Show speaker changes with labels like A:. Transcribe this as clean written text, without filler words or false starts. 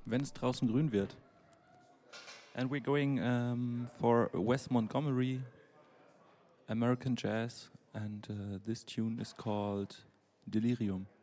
A: Wenn es draußen grün wird. And we're going for Wes Montgomery, American jazz, and this tune is called Delirium.